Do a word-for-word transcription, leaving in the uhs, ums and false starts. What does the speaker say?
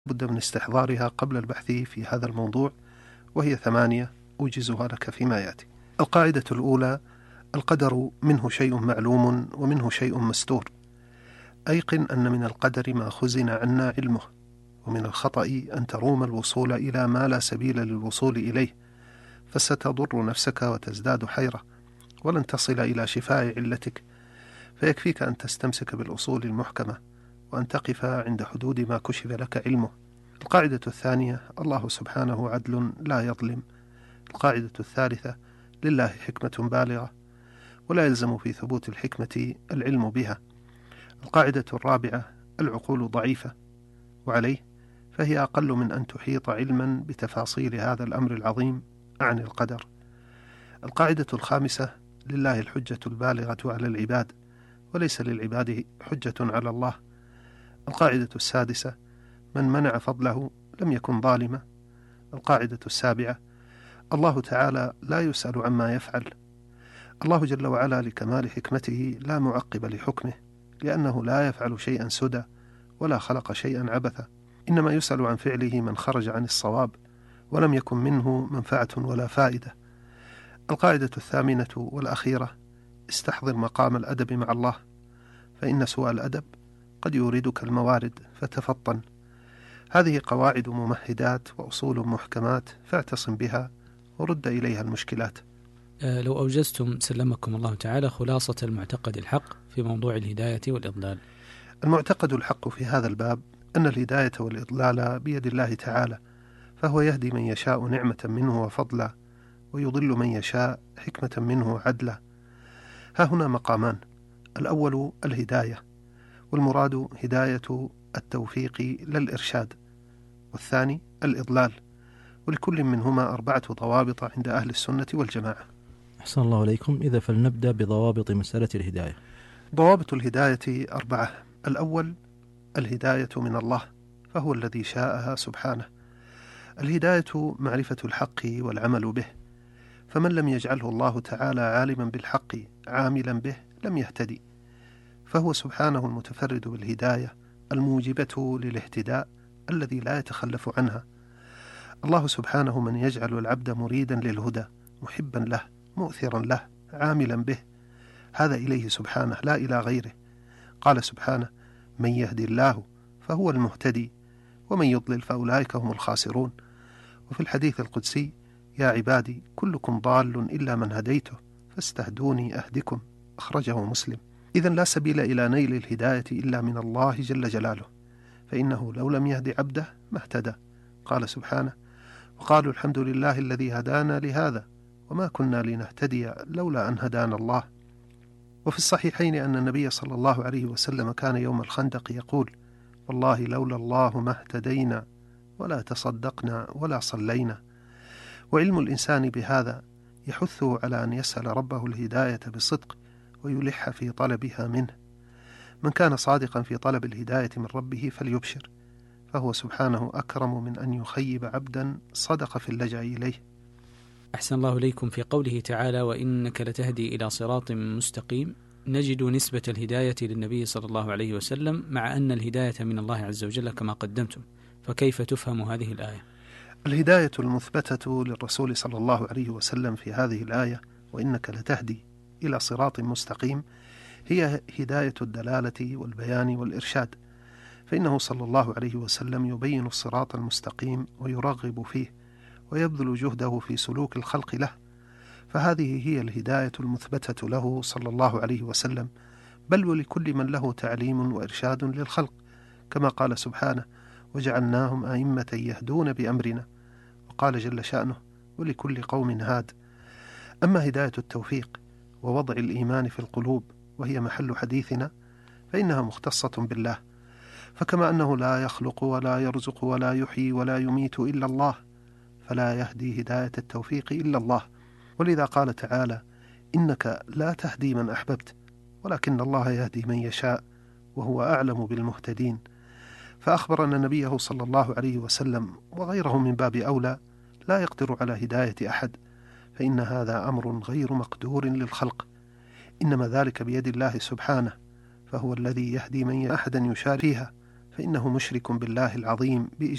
بد من استحضارها قبل البحث في هذا الموضوع، وهي ثمانية أوجزها لك فيما يأتي. القاعدة الأولى: القدر منه شيء معلوم ومنه شيء مستور. أيقن أن من القدر ما خزن عنا علمه، ومن الخطأ أن تروم الوصول إلى ما لا سبيل للوصول إليه، فستضر نفسك وتزداد حيرة، ولن تصل إلى شفاء علتك، فيكفيك أن تستمسك بالأصول المحكمة، وأن تقف عند حدود ما كشف لك علمه. القاعدة الثانية: الله سبحانه عدل لا يظلم. القاعدة الثالثة: لله حكمة بالغة، ولا يلزم في ثبوت الحكمة العلم بها. القاعدة الرابعة: العقول ضعيفة، وعليه فهي أقل من أن تحيط علما بتفاصيل هذا الأمر العظيم عن القدر. القاعدة الخامسة: لله الحجة البالغة على العباد، وليس للعباد حجة على الله. القاعدة السادسة: من منع فضله لم يكن ظالما. القاعدة السابعة: الله تعالى لا يسأل عما يفعل. الله جل وعلا لكمال حكمته لا معقب لحكمه، لأنه لا يفعل شيئا سدى ولا خلق شيئا عبثا، إنما يسأل عن فعله من خرج عن الصواب ولم يكن منه منفعة ولا فائدة. القاعدة الثامنة والأخيرة: استحضر مقام الأدب مع الله، فإن سوء الأدب قد يوردك الموارد، فتفطن. هذه قواعد ممهدات وأصول محكمات، فاعتصم بها ورد إليها المشكلات. أه لو أوجزتم سلمكم الله تعالى خلاصة المعتقد الحق في موضوع الهداية والإضلال. المعتقد الحق في هذا الباب أن الهداية والإضلال بيد الله تعالى، فهو يهدي من يشاء نعمة منه وفضلا، ويضل من يشاء حكمة منه عدلا. ها هنا مقامان: الأول الهداية، والمراد هداية التوفيق لا الإرشاد، والثاني الإضلال، ولكل منهما أربعة ضوابط عند أهل السنة والجماعة. أحسن الله عليكم. إذا فلنبدأ بضوابط مسألة الهداية. ضوابط الهداية أربعة. الأول الهداية من الله، فهو الذي شاءها سبحانه. الهداية معرفة الحق والعمل به، فمن لم يجعله الله تعالى عالما بالحق عاملا به لم يهتدي، فهو سبحانه المتفرد بالهداية الموجبة للاهتداء الذي لا يتخلف عنها. الله سبحانه من يجعل العبد مريدا للهدى، محبا له، مؤثرا له، عاملا به، هذا إليه سبحانه لا إلى غيره. قال سبحانه: من يهدي الله فهو المهتدي، ومن يضلل فأولئك هم الخاسرون. وفي الحديث القدسي: يا عبادي كلكم ضال إلا من هديته فاستهدوني أهدكم، أخرجه مسلم. إذن لا سبيل إلى نيل الهداية إلا من الله جل جلاله، فإنه لو لم يهدي عبده ما اهتدى. قال سبحانه: وقالوا الحمد لله الذي هدانا لهذا وما كنا لنهتدي لولا أن هدانا الله. وفي الصحيحين أن النبي صلى الله عليه وسلم كان يوم الخندق يقول: والله لولا الله ما اهتدينا ولا تصدقنا ولا صلينا. وعلم الإنسان بهذا يحثه على أن يسأل ربه الهداية بصدق ويلح في طلبها منه. من كان صادقا في طلب الهداية من ربه فليبشر، فهو سبحانه أكرم من أن يخيب عبدا صدق في اللجأ إليه. أحسن الله إليكم. في قوله تعالى: وإنك لتهدي إلى صراط مستقيم، نجد نسبة الهداية للنبي صلى الله عليه وسلم، مع أن الهداية من الله عز وجل كما قدمتم، فكيف تفهم هذه الآية؟ الهداية المثبتة للرسول صلى الله عليه وسلم في هذه الآية: وإنك لتهدي إلى صراط مستقيم، هي هداية الدلالة والبيان والإرشاد، فإنه صلى الله عليه وسلم يبين الصراط المستقيم ويرغب فيه ويبذل جهده في سلوك الخلق له، فهذه هي الهداية المثبتة له صلى الله عليه وسلم، بل ولكل من له تعليم وإرشاد للخلق، كما قال سبحانه: وجعلناهم أئمة يهدون بأمرنا، وقال جل شأنه: ولكل قوم هاد. أما هداية التوفيق ووضع الإيمان في القلوب، وهي محل حديثنا، فإنها مختصة بالله، فكما أنه لا يخلق ولا يرزق ولا يحيي ولا يميت إلا الله، فلا يهدي هداية التوفيق إلا الله. ولذا قال تعالى: إنك لا تهدي من أحببت ولكن الله يهدي من يشاء وهو أعلم بالمهتدين. فأخبر أن نبيه صلى الله عليه وسلم وغيره من باب أولى لا يقدر على هداية أحد، فإن هذا أمر غير مقدور للخلق، إنما ذلك بيد الله سبحانه، فهو الذي يهدي من أحدا يشار فيها، فإنه مشرك بالله العظيم